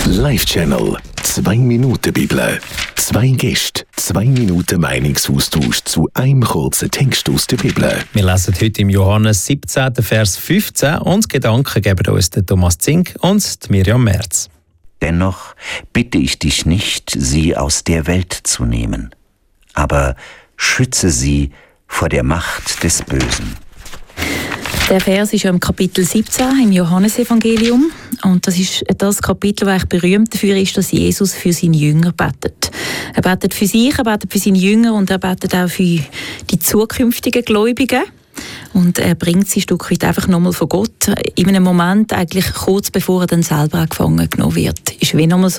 Live-Channel 2 Minuten Bibel. 2 Gäste, 2 Minuten Meinungsaustausch zu einem kurzen Text aus der Bibel. Wir lesen heute im Johannes 17. Vers 15 und Gedanken geben uns der Thomas Zink und Miriam Merz. Dennoch bitte ich dich nicht, sie aus der Welt zu nehmen, aber schütze sie vor der Macht des Bösen. Der Vers ist ja im Kapitel 17 im Johannesevangelium. Und das ist das Kapitel, das berühmt dafür ist, dass Jesus für seine Jünger betet. Er betet für sich, er betet für seine Jünger und er betet auch für die zukünftigen Gläubigen. Und er bringt sie ein Stück weit einfach nochmal von Gott. In einem Moment, eigentlich kurz bevor er dann selber auch gefangen genommen wird, ist wie nochmal so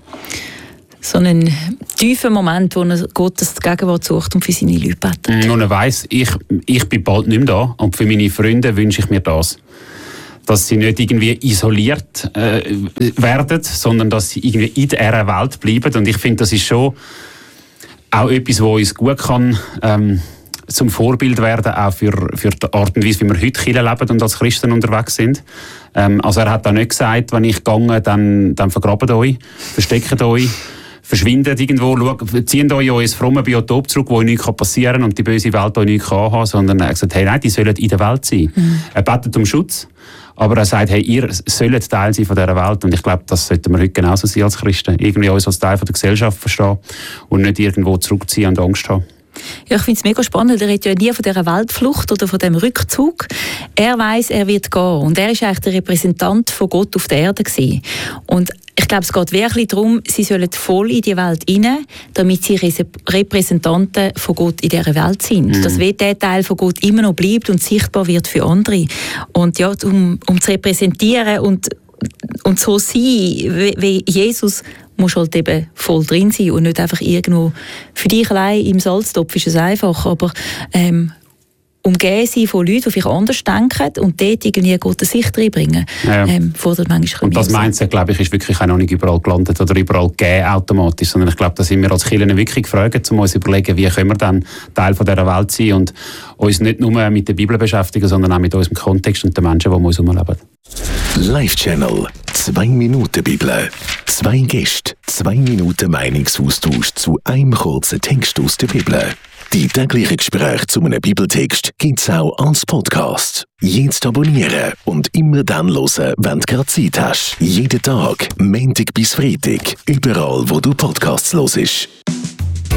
ein tiefer Moment, wo er Gottes Gegenwart sucht und für seine Leute betet. Und er weiss, ich bin bald nicht mehr da. Und für meine Freunde wünsche ich mir das. Dass sie nicht irgendwie isoliert werden, sondern dass sie irgendwie in dieser Welt bleiben. Und ich finde, das ist schon auch etwas, was uns gut kann zum Vorbild werden, auch für die Art und Weise, wie wir heute Kirche leben und als Christen unterwegs sind. Also er hat da nicht gesagt, wenn ich gehe, dann vergrabt euch, versteckt euch, verschwindet irgendwo, zieht euch in euer frommes Biotop zurück, wo euch nichts passieren kann und die böse Welt euch nichts haben, sondern er hat gesagt, hey, nein, die sollen in der Welt sein. Er betet um Schutz, aber er sagt, hey, ihr sollt Teil sein von dieser Welt. Und ich glaube, das sollten wir heute genauso sein als Christen. Irgendwie uns als Teil von der Gesellschaft verstehen und nicht irgendwo zurückziehen und Angst haben. Ja, ich finde es mega spannend. Er redet ja nie von dieser Weltflucht oder von dem Rückzug. Er weiss, er wird gehen. Und er war eigentlich der Repräsentant von Gott auf der Erde gewesen. Und ich glaube, es geht wirklich darum, sie sollen voll in die Welt hinein, damit sie Repräsentanten von Gott in dieser Welt sind. Dass der Teil von Gott immer noch bleibt und sichtbar wird für andere. Und ja, um zu repräsentieren und so sein wie Jesus, musst du halt eben voll drin sein und nicht einfach irgendwo für dich allein im Salztopf ist es einfach, aber umgeben sein von Leuten, die vielleicht anders denken und dort irgendwie Gottes Sicht reinbringen, fordert manchmal. Und das Mindset, glaube ich, ist wirklich auch noch nicht überall gelandet oder überall gegeben automatisch, sondern ich glaube, da sind wir als Kirchen wirklich gefragt, um uns zu überlegen, wie können wir dann Teil von dieser Welt sein und uns nicht nur mit der Bibel beschäftigen, sondern auch mit unserem Kontext und den Menschen, die um uns herum leben. Live-Channel 2 Minuten Bibel. 2 Gäste, 2 Minuten Meinungsaustausch zu einem kurzen Text aus der Bibel. Die täglichen Gespräche zu einem Bibeltext gibt's auch als Podcast. Jetzt abonnieren und immer dann hören, wenn du gerade Zeit hast. Jeden Tag, Montag bis Freitag, überall wo du Podcasts hörst.